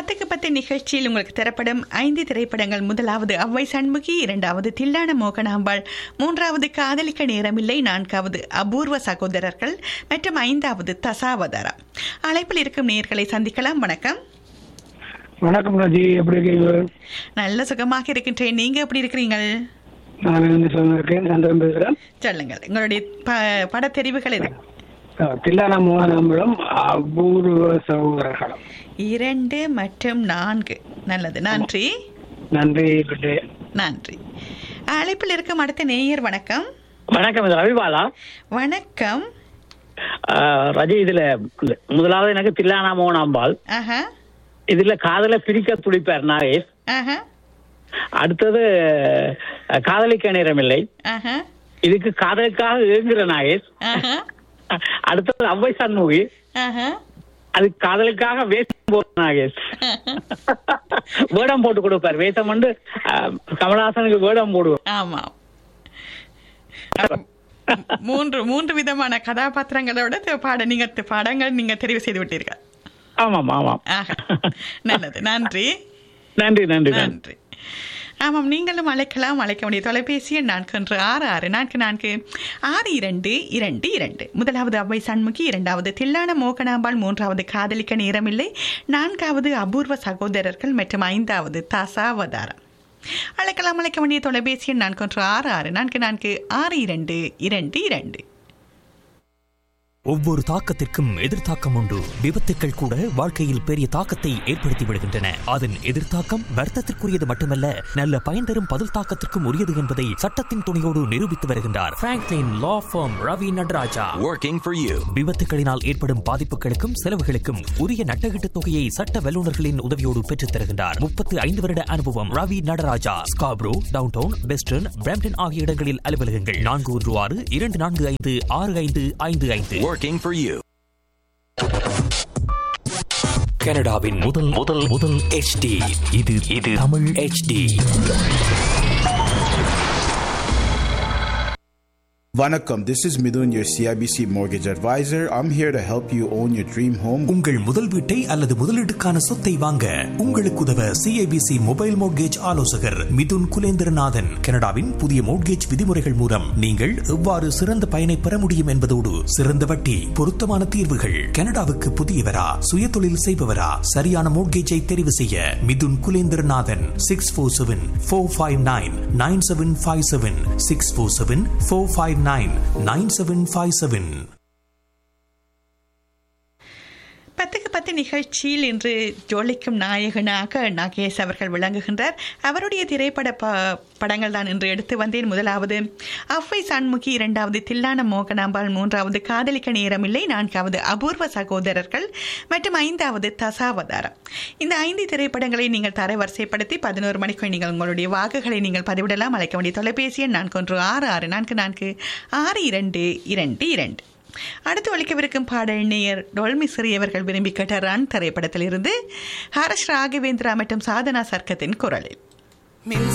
10க்கு 10 நிகழ்ச்சியில் உங்களுக்கு தரப்படும் 5 திரைப்படங்கள். முதலாவது அவ்வை சண்முகி, இரண்டாவது தில்லான மோகனாம்பாள், மூன்றாவது காதலிக்க நேரமில்லை, நான்காவது அபூர்வ சகோதரர்கள் மற்றும் ஐந்தாவது தசாவதாரா. அழைப்பில் இருக்கும் நேயர்களை சந்திக்கலாம். வணக்கம். வணக்கம் ராஜி, எப்படி இருக்கீங்க? நல்ல சுகமாக இருக்கின்றேன். நீங்க எப்படி இருக்கிறீர்கள்? நான் பேசுகிறேன். சொல்லுங்கள், உங்களுடைய படத்தெரிவுகள் எது? தில்லான மோகனாம்பலம், அபூர்வ சகோதரர்களும் 2 மற்றும் 4. நல்லது, நன்றி. நன்றி. நன்றி. அழைப்பில் இருக்கும் அடுத்த நேயர். வணக்கம். வணக்கம், இது ரவிபாலா. வணக்கம் ரஜி. இதுல முதலாவது எனக்கு தில்லானா மோகனாம்பாள், இதுல காதல பிரிக்க துடிப்பார் நாகேஷ். அடுத்தது காதலிக்க நேரமில்லை, இதுக்கு காதலுக்காக ஏங்குற நாகேஷ். அடுத்தது அவ்வை சண்முகி, அது காதலுக்காக வேஷம் போடுற நாகேஷ். வேடம் போட்டு கொடுப்பார், வேஷம் வந்து கமலஹாசனுக்கு வேடம் போடுவார். ஆமா, மூன்று விதமான கதாபாத்திரங்களோட படங்கள் நீங்க தெரிவு செய்து விட்டீர்கள். ஆமாம் ஆமாம். நல்லது, நன்றி. நன்றி நன்றி நன்றி. ஆமாம், நீங்களும் அழைக்கலாம். அழைக்க வேண்டிய தொலைபேசி எண் 4166446222. முதலாவது அவ்வை சண்முகி, இரண்டாவது தில்லான மோகனாம்பாள், மூன்றாவது காதலிக்க நேரமில்லை, நான்காவது அபூர்வ சகோதரர்கள் மற்றும் ஐந்தாவது தசாவதாரம். அழைக்கலாம். அழைக்க வேண்டிய தொலைபேசி எண் 4166446222. ஒவ்வொரு தாக்கத்திற்கும் எதிர்த்தாக்கம் உண்டு. விபத்துக்கள் கூட வாழ்க்கையில் பெரிய தாக்கத்தை ஏற்படுத்தி விடுகின்றன. அதன் எதிர்த்தாக்கம் வருத்தத்திற்குரியது மட்டுமல்ல, நல்ல பயன் தரும் பதில் தாக்கத்திற்கும் உரியது என்பதை சட்டத்தின் துணையோடு நிரூபித்து வருகின்றார் Franklin law form Ravi Nataraja. Working for you. விபத்துகளினால் ஏற்படும் பாதிப்புகளுக்கும் செலவுகளுக்கும் உரிய நட்டகீட்டு தொகையை சட்ட வல்லுநர்களின் உதவியோடு பெற்றுத் தருகின்றார். 35 வருட அனுபவம். Ravi Nataraja. Scarborough, downtown, western, Brampton ஆகிய இடங்களில் அலுவலகங்கள். 416-245-6555. Working for you. கனடாவின் முதல் HD. இது Tamil HD. Vanakkam, this is Midun, your CIBC mortgage advisor. I'm here to help you own your dream home. உங்கள் முதல் வீட்டை அல்லது முதலீட்டுக்கான சொத்தை வாங்க உங்களுக்கு உதவ CIBC மொபைல் மோட்கேஜ் ஆலோசகர் மிதுன் குலேந்திரநாதன். கனடாவின் புதிய மோட்கேஜ் விதிமுறைகள் மூலம் நீங்கள் எவ்வாறு சிறந்த பயனை பெற முடியும் என்பதோடு சிறந்த வட்டி, பொருத்தமான தீர்வுகள். கனடாவுக்கு புதியவரா, சுய தொழில் செய்பவரா, சரியான மோட்கேஜை தெரிவு செய்ய மிதுன் குலேந்திரநாதன். 647-459-9757 647-459-9757. பத்துக்கு 10 நிகழ்ச்சியில் இன்று ஜோலிக்கும் நாயகனாக நாகேஷ் அவர்கள் விளங்குகின்றார். அவருடைய திரைப்பட படங்கள் தான் இன்று எடுத்து வந்தேன். முதலாவது அவ்வை சண்முகி, இரண்டாவது தில்லான மோகனாம்பாள், மூன்றாவது காதலிக்க நேரமில்லை, நான்காவது அபூர்வ சகோதரர்கள் மற்றும் ஐந்தாவது தசாவதாரம். இந்த 5 திரைப்படங்களை நீங்கள் தரவரிசைப்படுத்தி 11 மணிக்கு நீங்கள் உங்களுடைய வாக்குகளை நீங்கள் பதிவிடலாம். அழைக்க வேண்டிய தொலைபேசி எண் 4166444222. அடுத்து ஒழிக்கவிருக்கும் பாடல் நேயர் டொல்மி சிறியவர்கள் விரும்பி கேட்ட ரன் திரைப்படத்தில் இருந்து ஹரஷ் ராகவேந்திரா மற்றும் சாதனா சர்க்கத்தின் குரலில்.